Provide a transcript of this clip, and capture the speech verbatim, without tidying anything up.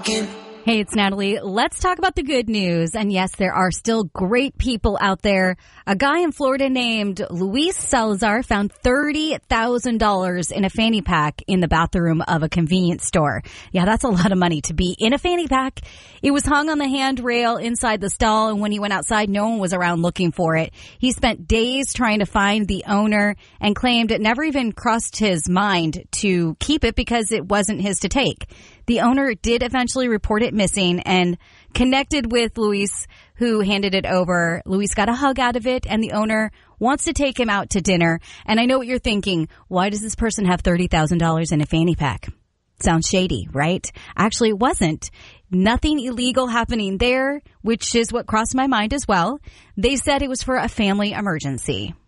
walking. Hey, it's Natalie. Let's talk about the good news. And yes, there are still great people out there. A guy in Florida named Luis Salazar found thirty thousand dollars in a fanny pack in the bathroom of a convenience store. Yeah, that's a lot of money to be in a fanny pack. It was hung on the handrail inside the stall, and when he went outside, no one was around looking for it. He spent days trying to find the owner and claimed it never even crossed his mind to keep it because it wasn't his to take. The owner did eventually report it missing and connected with Luis, who handed it over. Luis got a hug out of it, and the owner wants to take him out to dinner. And I know what you're thinking. Why does this person have thirty thousand dollars in a fanny pack? Sounds shady, right? Actually, it wasn't. Nothing illegal happening there, which is what crossed my mind as well. They said it was for a family emergency.